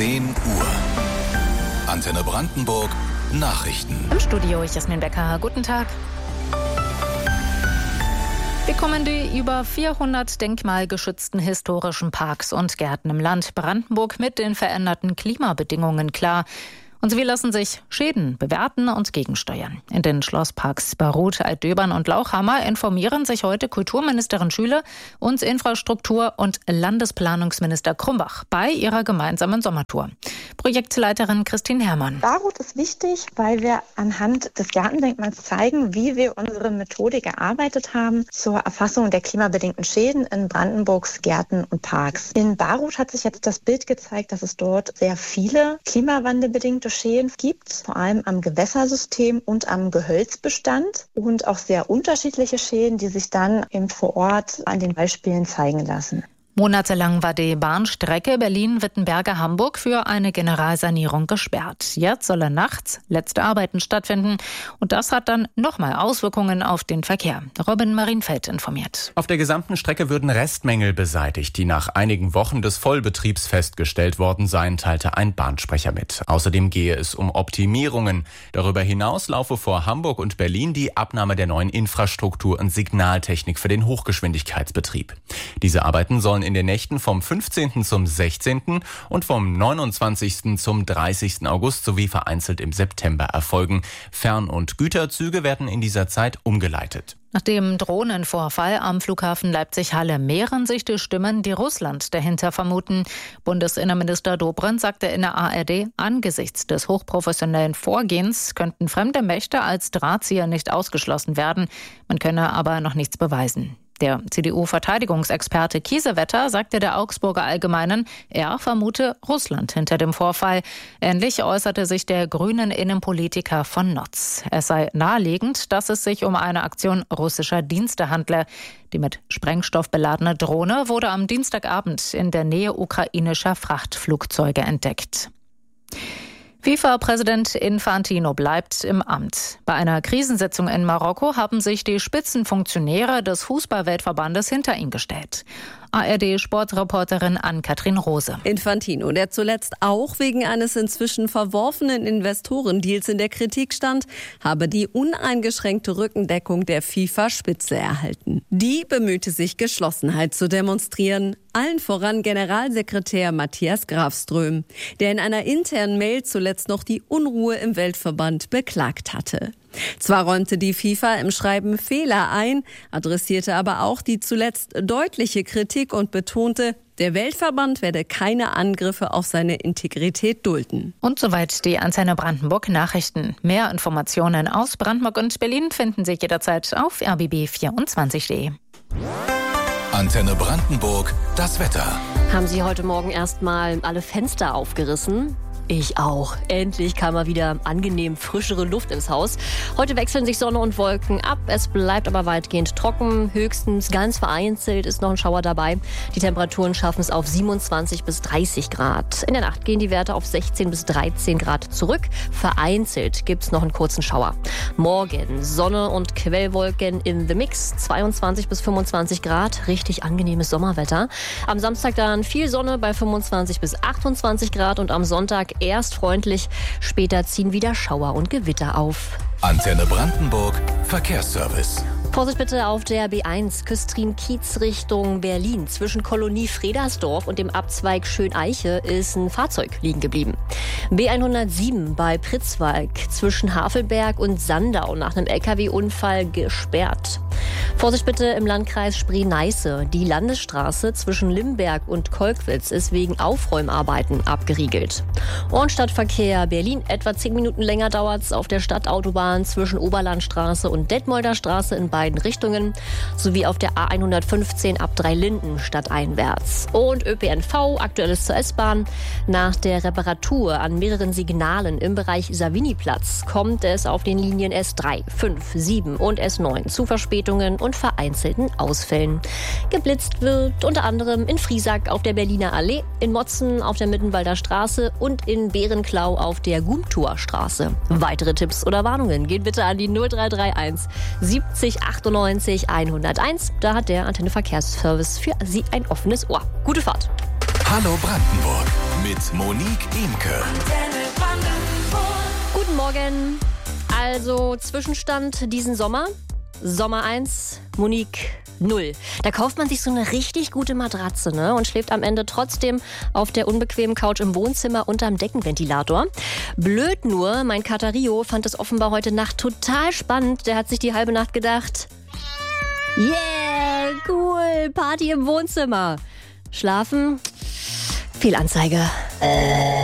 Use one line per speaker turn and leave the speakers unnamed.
10 Uhr. Antenne Brandenburg Nachrichten.
Im Studio Jasmin Becker. Guten Tag. Wir kommen die über 400 denkmalgeschützten historischen Parks und Gärten im Land Brandenburg mit den veränderten Klimabedingungen klar. Und sie lassen sich Schäden bewerten und gegensteuern. In den Schlossparks Baruth, Altdöbern und Lauchhammer informieren sich heute Kulturministerin Schüle und Infrastruktur- und Landesplanungsminister Krumbach bei ihrer gemeinsamen Sommertour. Projektleiterin Christine Herrmann.
Baruth ist wichtig, weil wir anhand des Gartendenkmals zeigen, wie wir unsere Methodik erarbeitet haben zur Erfassung der klimabedingten Schäden in Brandenburgs Gärten und Parks. In Baruth hat sich jetzt das Bild gezeigt, dass es dort sehr viele klimawandelbedingte Schäden gibt, vor allem am Gewässersystem und am Gehölzbestand und auch sehr unterschiedliche Schäden, die sich dann eben vor Ort an den Beispielen zeigen lassen.
Monatelang war die Bahnstrecke Berlin-Wittenberge-Hamburg für eine Generalsanierung gesperrt. Jetzt sollen nachts letzte Arbeiten stattfinden. Und das hat dann nochmal Auswirkungen auf den Verkehr. Robin Marienfeld informiert.
Auf der gesamten Strecke würden Restmängel beseitigt, die nach einigen Wochen des Vollbetriebs festgestellt worden seien, teilte ein Bahnsprecher mit. Außerdem gehe es um Optimierungen. Darüber hinaus laufe vor Hamburg und Berlin die Abnahme der neuen Infrastruktur und Signaltechnik für den Hochgeschwindigkeitsbetrieb. Diese Arbeiten sollen in den Nächten vom 15. zum 16. und vom 29. zum 30. August sowie vereinzelt im September erfolgen. Fern- und Güterzüge werden in dieser Zeit umgeleitet.
Nach dem Drohnenvorfall am Flughafen Leipzig-Halle mehren sich die Stimmen, die Russland dahinter vermuten. Bundesinnenminister Dobrindt sagte in der ARD, angesichts des hochprofessionellen Vorgehens könnten fremde Mächte als Drahtzieher nicht ausgeschlossen werden. Man könne aber noch nichts beweisen. Der CDU-Verteidigungsexperte Kiesewetter sagte der Augsburger Allgemeinen, er vermute Russland hinter dem Vorfall. Ähnlich äußerte sich der grünen Innenpolitiker von Notz. Es sei naheliegend, dass es sich um eine Aktion russischer Dienste handle. Die mit Sprengstoff beladene Drohne wurde am Dienstagabend in der Nähe ukrainischer Frachtflugzeuge entdeckt. FIFA-Präsident Infantino bleibt im Amt. Bei einer Krisensitzung in Marokko haben sich die Spitzenfunktionäre des Fußball-Weltverbandes hinter ihn gestellt. ARD-Sportreporterin Ann-Kathrin Rose.
Infantino, der zuletzt auch wegen eines inzwischen verworfenen Investorendeals in der Kritik stand, habe die uneingeschränkte Rückendeckung der FIFA-Spitze erhalten. Die bemühte sich, Geschlossenheit zu demonstrieren. Allen voran Generalsekretär Matthias Grafström, der in einer internen Mail zuletzt noch die Unruhe im Weltverband beklagt hatte. Zwar räumte die FIFA im Schreiben Fehler ein, adressierte aber auch die zuletzt deutliche Kritik und betonte, der Weltverband werde keine Angriffe auf seine Integrität dulden.
Und soweit die Antenne Brandenburg Nachrichten. Mehr Informationen aus Brandenburg und Berlin finden Sie jederzeit auf rbb24.de.
Antenne Brandenburg, das Wetter.
Haben Sie heute Morgen erstmal alle Fenster aufgerissen? Ich auch. Endlich kam mal wieder angenehm frischere Luft ins Haus. Heute wechseln sich Sonne und Wolken ab. Es bleibt aber weitgehend trocken. Höchstens ganz vereinzelt ist noch ein Schauer dabei. Die Temperaturen schaffen es auf 27 bis 30 Grad. In der Nacht gehen die Werte auf 16 bis 13 Grad zurück. Vereinzelt gibt es noch einen kurzen Schauer. Morgen Sonne und Quellwolken in the Mix. 22 bis 25 Grad. Richtig angenehmes Sommerwetter. Am Samstag dann viel Sonne bei 25 bis 28 Grad und am Sonntag erst freundlich, später ziehen wieder Schauer und Gewitter auf.
Antenne Brandenburg Verkehrsservice.
Vorsicht bitte auf der B1 Küstrin-Kiez Richtung Berlin. Zwischen Kolonie Fredersdorf und dem Abzweig Schöneiche ist ein Fahrzeug liegen geblieben. B107 bei Pritzwalk zwischen Havelberg und Sandau nach einem LKW-Unfall gesperrt. Vorsicht bitte im Landkreis Spree-Neiße. Die Landesstraße zwischen Limberg und Kolkwitz ist wegen Aufräumarbeiten abgeriegelt. Und Stadtverkehr Berlin. Etwa 10 Minuten länger dauert es auf der Stadtautobahn zwischen Oberlandstraße und Detmolder Straße in beiden Richtungen sowie auf der A115 ab Dreilinden stadteinwärts. Und ÖPNV, aktuelles zur S-Bahn. Nach der Reparatur an mehreren Signalen im Bereich Saviniplatz kommt es auf den Linien S3, 5, 7 und S9 zu Verspätungen und vereinzelten Ausfällen. Geblitzt wird unter anderem in Friesack auf der Berliner Allee, in Motzen auf der Mittenwalder Straße und in Bärenklau auf der Gumtower Straße. Weitere Tipps oder Warnungen gehen bitte an die 0331 70 98 101. Da hat der Antenne Verkehrsservice für Sie ein offenes Ohr. Gute Fahrt.
Hallo Brandenburg mit Monique Imke.
Guten Morgen. Also Zwischenstand diesen Sommer. Sommer 1, Monique 0. Da kauft man sich so eine richtig gute Matratze, ne? Und schläft am Ende trotzdem auf der unbequemen Couch im Wohnzimmer unterm Deckenventilator. Blöd nur, mein Kater Rio fand es offenbar heute Nacht total spannend. Der hat sich die halbe Nacht gedacht, yeah, cool, Party im Wohnzimmer. Schlafen, Fehlanzeige.